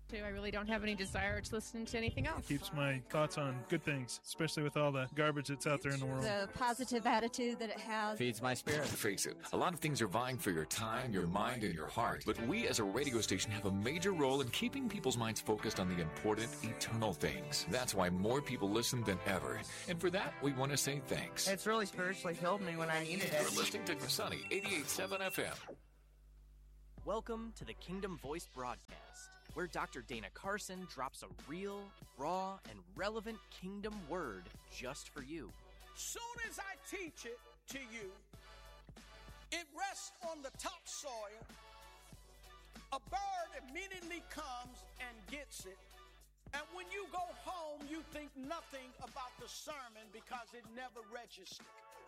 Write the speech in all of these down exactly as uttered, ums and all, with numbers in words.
I really don't have any desire to listen to anything else. It keeps my thoughts on good things, especially with all the garbage that's out there in the world. The positive attitude that it has feeds my spirit. Face it, a lot of things are vying for your time, your mind, and your heart. But we as a radio station have a major role in keeping people's minds focused on the important, eternal things. That's why more people listen than ever. And for that, we want to say thanks. It's really spiritually filled me when I needed it. You're listening to Sunny eighty-eight point seven F M. Welcome to the Kingdom Voice broadcast, where Doctor Dana Carson drops a real, raw, and relevant kingdom word just for you. Soon as I teach it to you, it rests on the topsoil. A bird immediately comes and gets it. And when you go home, you think nothing about the sermon because it never registered.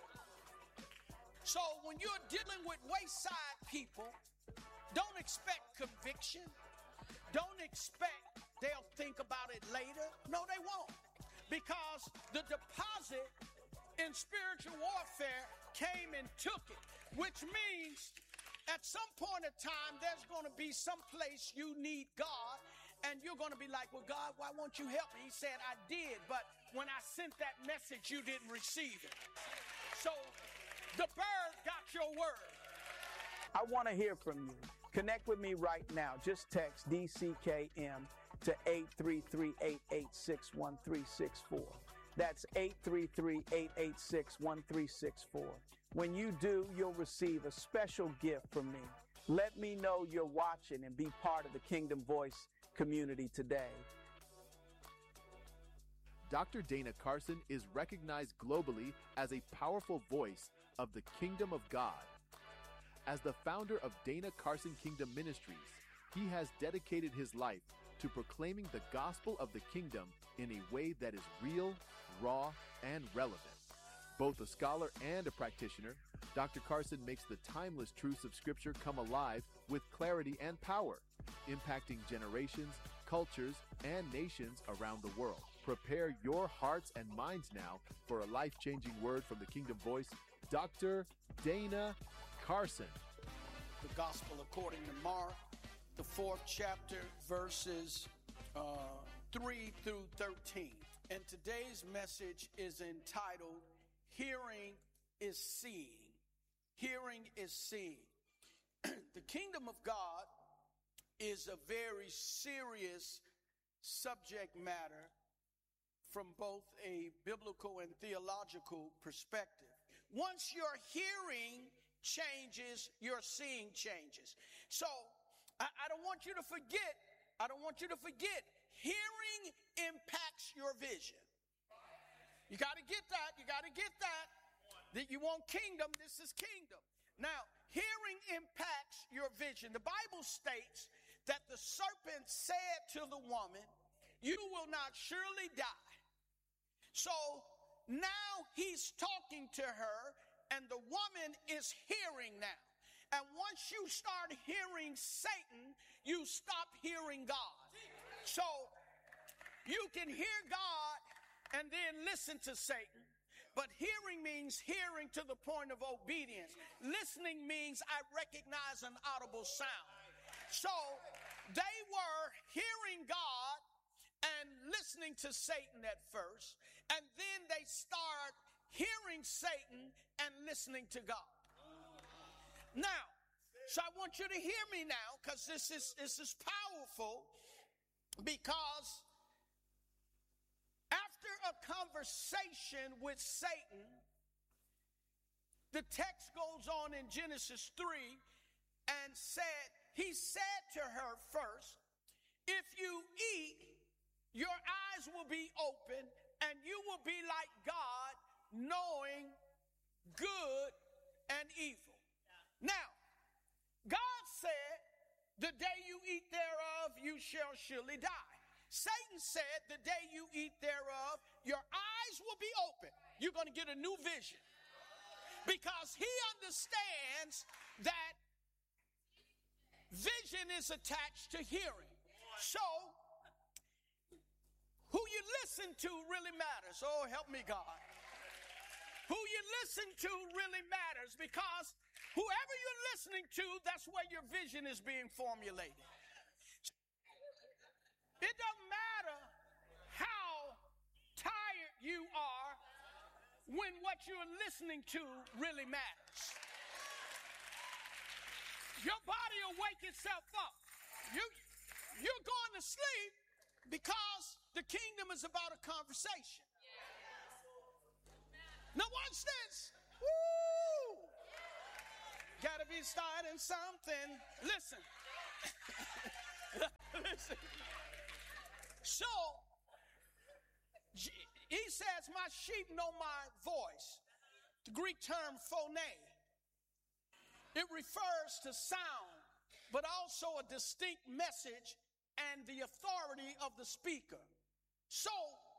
So when you're dealing with wayside people, don't expect conviction. Don't expect they'll think about it later. No, they won't. Because the deposit in spiritual warfare came and took it, which means at some point in time, there's going to be some place you need God, and you're going to be like, well, God, why won't you help me? He said, I did, but when I sent that message, you didn't receive it. So the bird got your word. I want to hear from you. Connect with me right now. Just text D C K M to eight three three, eight eight six, one three six four. That's eight three three, eight eight six, one three six four. When you do, you'll receive a special gift from me. Let me know you're watching and be part of the Kingdom Voice community today. Doctor Dana Carson is recognized globally as a powerful voice of the Kingdom of God. As the founder of Dana Carson Kingdom Ministries, he has dedicated his life to proclaiming the gospel of the kingdom in a way that is real, raw, and relevant. Both a scholar and a practitioner, Doctor Carson makes the timeless truths of Scripture come alive with clarity and power, impacting generations, cultures, and nations around the world. Prepare your hearts and minds now for a life-changing word from the Kingdom Voice, Doctor Dana Carson. The Gospel according to Mark, the fourth chapter, verses uh, three through thirteen. And today's message is entitled, Hearing is Seeing. Hearing is seeing. The kingdom of God is a very serious subject matter from both a biblical and theological perspective. Once your hearing changes, your seeing changes. So I, I don't want you to forget, I don't want you to forget, hearing impacts your vision. You got to get that. You got to get that. That you want kingdom, this is kingdom. Now, hearing impacts your vision. The Bible states that the serpent said to the woman, you will not surely die. So now he's talking to her, and the woman is hearing now. And once you start hearing Satan, you stop hearing God. So you can hear God and then listen to Satan. But hearing means hearing to the point of obedience. Listening means I recognize an audible sound. So they were hearing God and listening to Satan at first, and then they start hearing Satan and listening to God. Now, so I want you to hear me now, because this is this is powerful, because after a conversation with Satan, the text goes on in Genesis three and said, he said to her first, if you eat, your eyes will be open and you will be like God, knowing good and evil. Now, God said, the day you eat thereof, you shall surely die. Satan said, the day you eat thereof, your eyes will be open. You're going to get a new vision. Because he understands that vision is attached to hearing. So, who you listen to really matters. Oh, help me, God. Who you listen to really matters, because whoever you're listening to, that's where your vision is being formulated. when what you're listening to really matters. Your body will wake itself up. You, you're going to sleep because the kingdom is about a conversation. Now watch this. Woo! Gotta be starting something. Listen. Listen. So, he says, my sheep know my voice. The Greek term phone. It refers to sound, but also a distinct message and the authority of the speaker. So,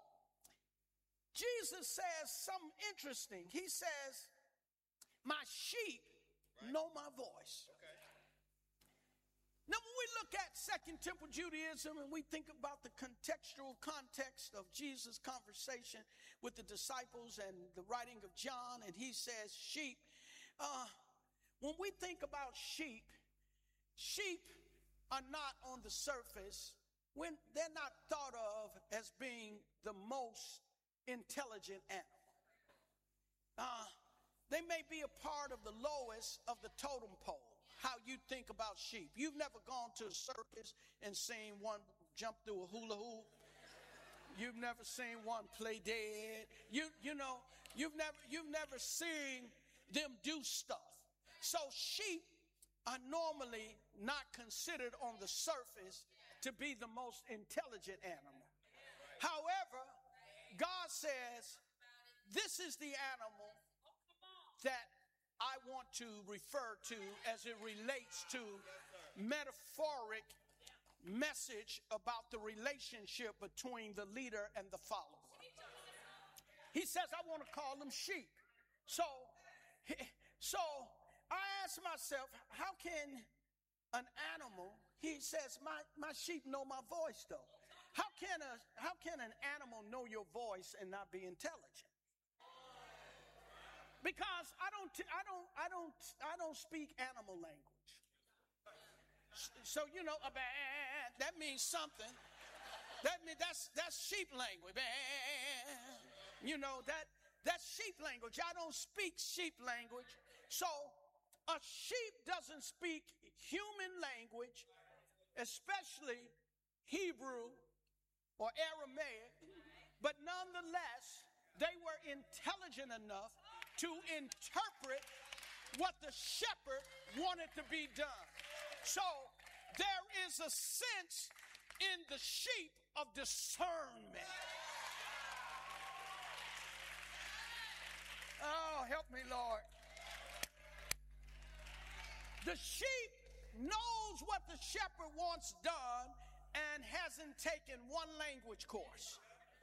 Jesus says something interesting. He says, my sheep know my voice. Okay. Now, when we look at Second Temple Judaism and we think about the contextual context of Jesus' conversation with the disciples and the writing of John, and he says sheep, uh, when we think about sheep, sheep are not on the surface, when they're not thought of as being the most intelligent animal. Uh, they may be a part of the lowest of the totem pole. How you think about sheep. You've never gone to a circus and seen one jump through a hula hoop. You've never seen one play dead. You you know, you've never you've never seen them do stuff. So sheep are normally not considered on the surface to be the most intelligent animal. However, God says this is the animal that I want to refer to as it relates to metaphoric message about the relationship between the leader and the follower. He says, I want to call them sheep. So, so I ask myself, how can an animal, he says, my, my sheep know my voice though. How can a, how can an animal know your voice and not be intelligent? Because I don't, I don't, I don't, I don't speak animal language. So you know, that means something. That means that's that's sheep language. You know that that's sheep language. I don't speak sheep language. So a sheep doesn't speak human language, especially Hebrew or Aramaic. But nonetheless, they were intelligent enough to interpret what the shepherd wanted to be done. So there is a sense in the sheep of discernment. Oh, help me, Lord. The sheep knows what the shepherd wants done and hasn't taken one language course.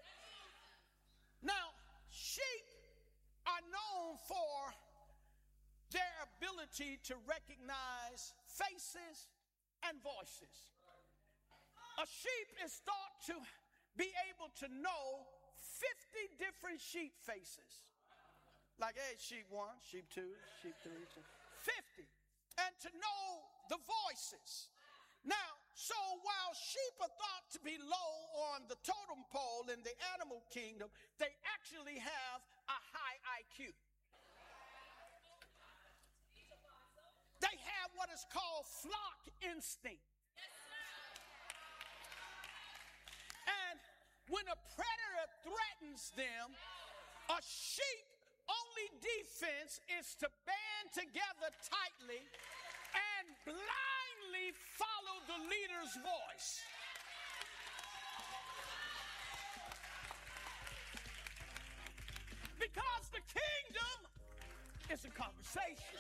Now, sheep are known for their ability to recognize faces and voices. A sheep is thought to be able to know fifty different sheep faces. Like, hey, sheep one, sheep two, sheep three, fifty. And to know the voices. Now, so while sheep are thought to be low on the totem pole in the animal kingdom, they actually have a high I Q. They have what is called flock instinct. And when a predator threatens them, a sheep only defense is to band together tightly and blindly follow the leader's voice. Because the kingdom is a conversation.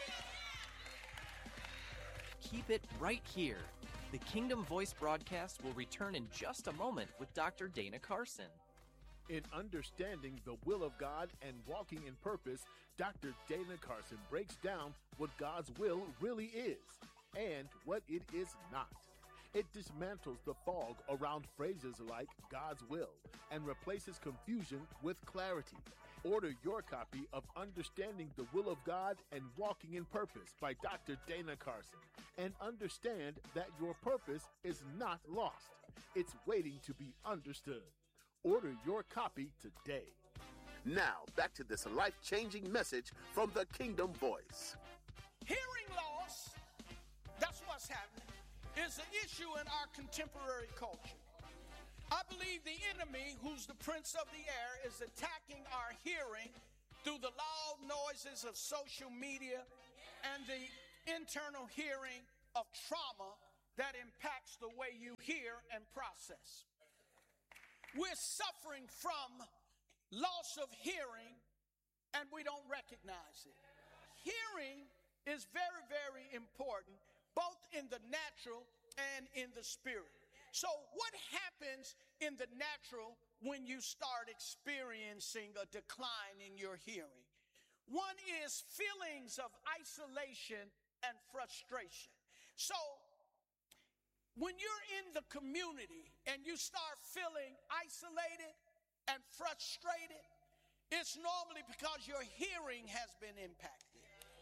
Keep it right here. The Kingdom Voice broadcast will return in just a moment with Doctor Dana Carson. In understanding the will of God and walking in purpose, Doctor Dana Carson breaks down what God's will really is and what it is not. It dismantles the fog around phrases like God's will and replaces confusion with clarity. Order your copy of Understanding the Will of God and Walking in Purpose by Doctor Dana Carson, and understand that your purpose is not lost. It's waiting to be understood. Order your copy today. Now, back to this life-changing message from the Kingdom Voice. Hearing loss, that's what's happening, is an issue in our contemporary culture. I believe the enemy, who's the prince of the air, is attacking our hearing through the loud noises of social media and the internal hearing of trauma that impacts the way you hear and process. We're suffering from loss of hearing, and we don't recognize it. Hearing is very, very important, both in the natural and in the spirit. So what happens in the natural when you start experiencing a decline in your hearing? One is feelings of isolation and frustration. So when you're in the community and you start feeling isolated and frustrated, it's normally because your hearing has been impacted.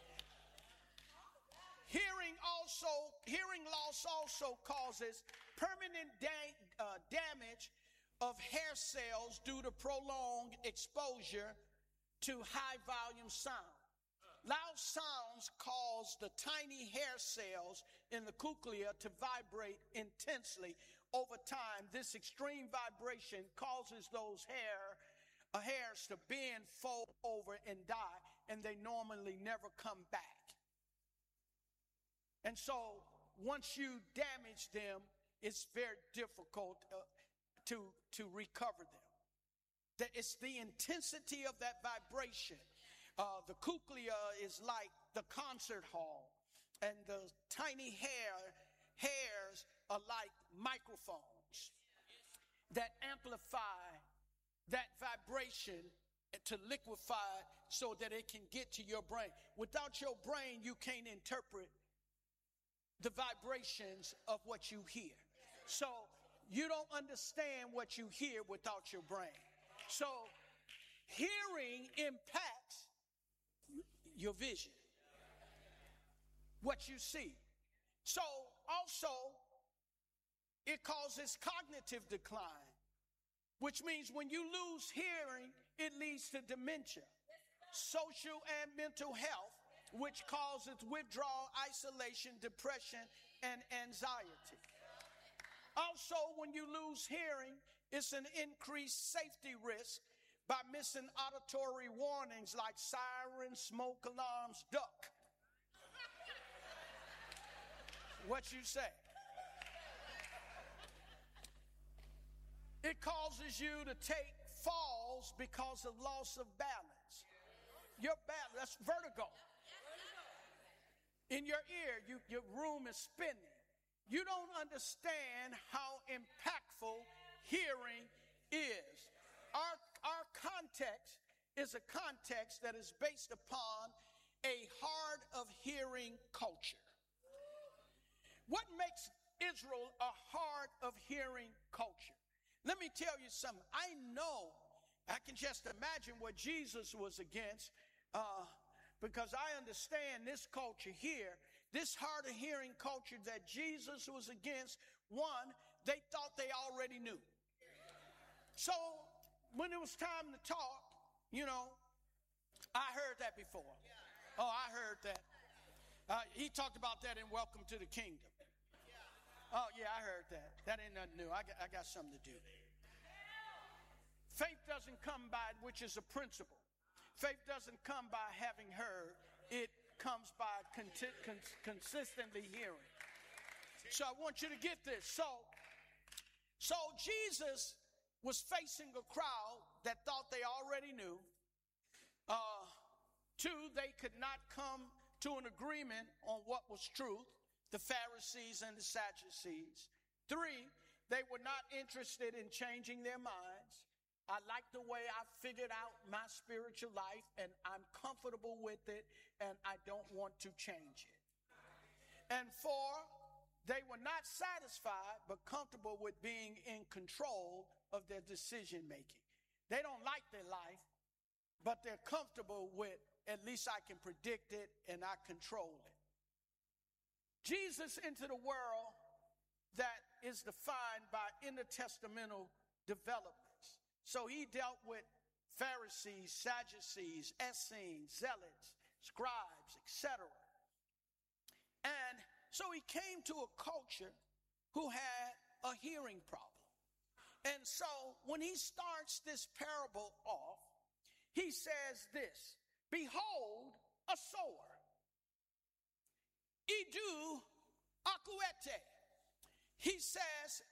Hearing also, hearing loss also causes permanent da- uh, damage of hair cells due to prolonged exposure to high volume sound. Loud sounds cause the tiny hair cells in the cochlea to vibrate intensely over time. This extreme vibration causes those hair uh, hairs to bend, fold over, and die, and they normally never come back. And so once you damage them, it's very difficult uh, to, to recover them. That it's the intensity of that vibration. Uh, the cochlea is like the concert hall, and the tiny hair hairs are like microphones that amplify that vibration to liquefy it so that it can get to your brain. Without your brain, you can't interpret the vibrations of what you hear. So you don't understand what you hear without your brain. So hearing impacts your vision, what you see. So also it causes cognitive decline, which means when you lose hearing, it leads to dementia, social and mental health, which causes withdrawal, isolation, depression, and anxiety. Also, when you lose hearing, it's an increased safety risk by missing auditory warnings like sirens, smoke alarms, duck. What you say? It causes you to take falls because of loss of balance. Your balance, that's vertigo. In your ear, you, your room is spinning. You don't understand how impactful hearing is. Our, our context is a context that is based upon a hard of hearing culture. What makes Israel a hard of hearing culture? Let me tell you something. I know, I can just imagine what Jesus was against, uh, because I understand this culture here, this hard of hearing culture that Jesus was against. One, they thought they already knew. So when it was time to talk, you know, I heard that before. Oh, I heard that. Uh, he talked about that in Welcome to the Kingdom. Oh, yeah, I heard that. That ain't nothing new. I got, I got something to do. Faith doesn't come by, which is a principle. Faith doesn't come by having heard. It comes by conti- cons- consistently hearing. So I want you to get this. So, so Jesus was facing a crowd that thought they already knew. Uh, two, they could not come to an agreement on what was truth, the Pharisees and the Sadducees. Three, they were not interested in changing their minds. I like the way I figured out my spiritual life, and I'm comfortable with it, and I don't want to change it. And four, they were not satisfied, but comfortable with being in control of their decision making. They don't like their life, but they're comfortable with, at least I can predict it and I control it. Jesus entered a world that is defined by intertestamental developments. So he dealt with Pharisees, Sadducees, Essenes, Zealots, scribes, et cetera. And so he came to a culture who had a hearing problem. And so when he starts this parable off, he says this: behold, a sower. Idu akuete. He says